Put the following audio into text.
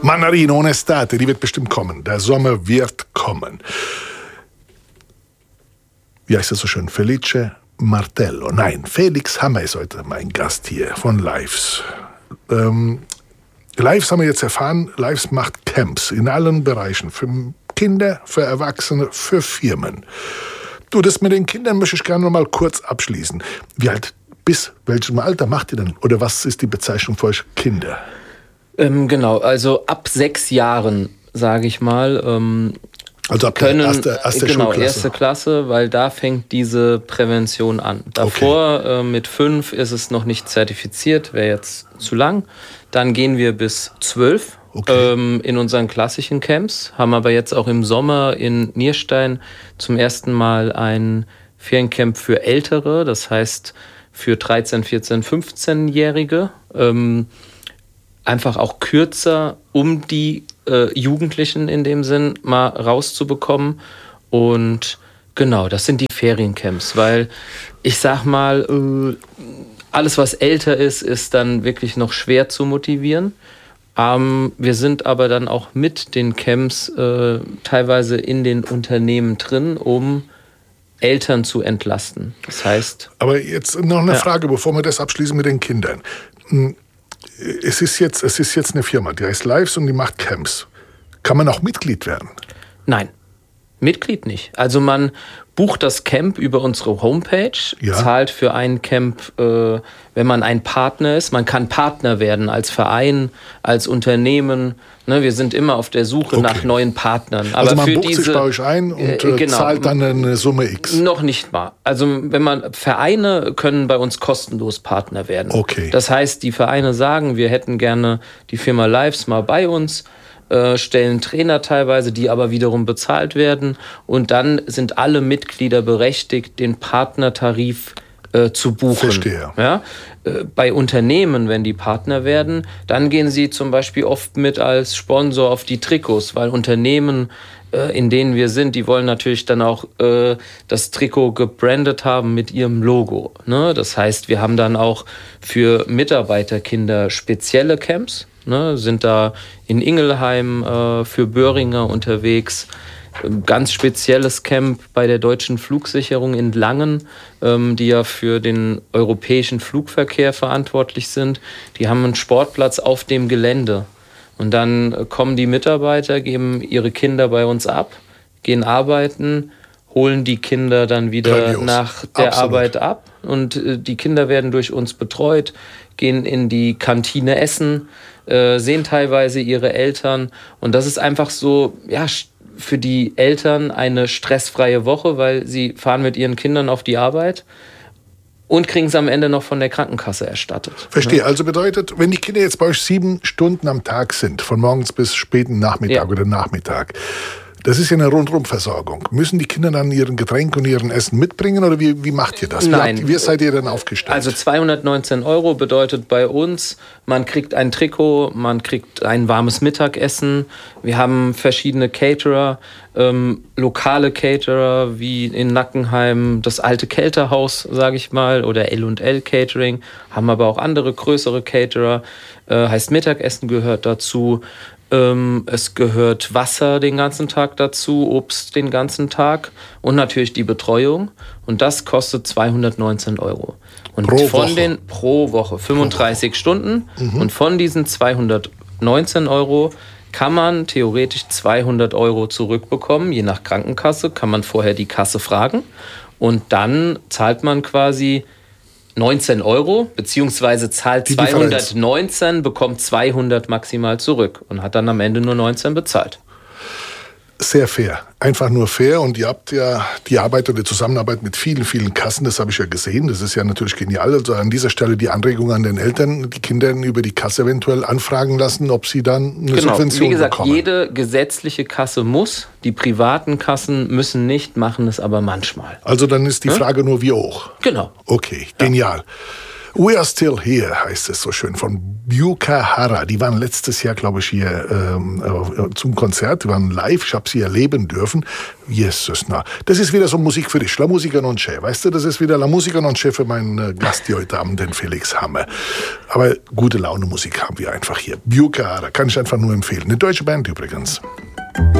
Mannarino Estate, die wird bestimmt kommen. Der Sommer wird kommen. Wie heißt das so schön? Felice Martello. Nein, Felix Hammer ist heute mein Gast hier von Lives. Lives haben wir jetzt erfahren, Lives macht Camps in allen Bereichen. Für Kinder, für Erwachsene, für Firmen. Du, das mit den Kindern möchte ich gerne noch mal kurz abschließen. Bis welchem Alter macht ihr denn? Oder was ist die Bezeichnung für euch Kinder? Genau, also ab 6 Jahren, sage ich mal. Also ab der erste Schulklasse. Erste Klasse, weil da fängt diese Prävention an. Davor mit 5 ist es noch nicht zertifiziert, wäre jetzt zu lang. Dann gehen wir bis 12 in unseren klassischen Camps, haben aber jetzt auch im Sommer in Nierstein zum ersten Mal ein Feriencamp für Ältere, das heißt für 13, 14, 15-Jährige. Einfach auch kürzer, um die Jugendlichen in dem Sinn mal rauszubekommen. Und genau, das sind die Feriencamps, weil ich sag mal, alles was älter ist dann wirklich noch schwer zu motivieren. Wir sind aber dann auch mit den Camps teilweise in den Unternehmen drin, um Eltern zu entlasten. Das heißt... Aber jetzt noch eine Frage, bevor wir das abschließen mit den Kindern. Es ist jetzt eine Firma, die heißt Lives und die macht Camps. Kann man auch Mitglied werden? Nein, Mitglied nicht. Also man bucht das Camp über unsere Homepage, zahlt für ein Camp, wenn man ein Partner ist. Man kann Partner werden als Verein, als Unternehmen. Ne, wir sind immer auf der Suche nach neuen Partnern. Aber also man bucht sich bei euch ein und zahlt dann eine Summe X? Noch nicht mal. Also Vereine können bei uns kostenlos Partner werden. Okay. Das heißt, die Vereine sagen, wir hätten gerne die Firma Lives mal bei uns, stellen Trainer teilweise, die aber wiederum bezahlt werden. Und dann sind alle Mitglieder berechtigt, den Partnertarif zu buchen. Verstehe. Ja? Bei Unternehmen, wenn die Partner werden, dann gehen sie zum Beispiel oft mit als Sponsor auf die Trikots, weil Unternehmen, in denen wir sind, die wollen natürlich dann auch das Trikot gebrandet haben mit ihrem Logo. Ne? Das heißt, wir haben dann auch für Mitarbeiterkinder spezielle Camps, ne? Sind da in Ingelheim für Böhringer unterwegs. Ganz spezielles Camp bei der Deutschen Flugsicherung in Langen, die ja für den europäischen Flugverkehr verantwortlich sind. Die haben einen Sportplatz auf dem Gelände. Und dann kommen die Mitarbeiter, geben ihre Kinder bei uns ab, gehen arbeiten, holen die Kinder dann wieder nach der Arbeit ab. Und die Kinder werden durch uns betreut, gehen in die Kantine essen, sehen teilweise ihre Eltern. Und das ist einfach so, ja, für die Eltern eine stressfreie Woche, weil sie fahren mit ihren Kindern auf die Arbeit und kriegen es am Ende noch von der Krankenkasse erstattet. Verstehe. Also bedeutet, wenn die Kinder jetzt bei euch 7 Stunden am Tag sind, von morgens bis späten Nachmittag oder Nachmittag, das ist ja eine Rundumversorgung. Müssen die Kinder dann ihren Getränk und ihren Essen mitbringen oder wie macht ihr das? Nein. Wie seid ihr denn aufgestellt? Also 219 € bedeutet bei uns, man kriegt ein Trikot, man kriegt ein warmes Mittagessen. Wir haben verschiedene Caterer, lokale Caterer wie in Nackenheim, das alte Kälterhaus, sage ich mal, oder L&L Catering, haben aber auch andere größere Caterer. Heißt Mittagessen gehört dazu. Es gehört Wasser den ganzen Tag dazu, Obst den ganzen Tag und natürlich die Betreuung. Und das kostet 219 €. Und pro Woche 35 Stunden. Und von diesen 219 € kann man theoretisch 200 € zurückbekommen. Je nach Krankenkasse kann man vorher die Kasse fragen. Und dann zahlt man quasi 19 €, beziehungsweise zahlt 219, bekommt 200 maximal zurück und hat dann am Ende nur 19 bezahlt. Sehr fair. Einfach nur fair. Und ihr habt ja die Arbeit oder die Zusammenarbeit mit vielen, vielen Kassen, das habe ich ja gesehen. Das ist ja natürlich genial. Also an dieser Stelle die Anregung an den Eltern, die Kinder über die Kasse eventuell anfragen lassen, ob sie dann eine Subvention wie gesagt, bekommen. Jede gesetzliche Kasse muss. Die privaten Kassen müssen nicht, machen es aber manchmal. Also dann ist die Frage nur, wie hoch? Genau. Okay, genial. We Are Still Here heißt es so schön von Byuka Hara. Die waren letztes Jahr, glaube ich, hier zum Konzert. Die waren live. Ich habe sie erleben dürfen. Jesus, na. Das ist wieder so Musik für dich. La Musica non c'è. Weißt du, das ist wieder La Musica non c'è für meinen Gast hier heute Abend, den Felix Hammer. Aber gute Laune Musik haben wir einfach hier. Byuka Hara kann ich einfach nur empfehlen. Eine deutsche Band übrigens.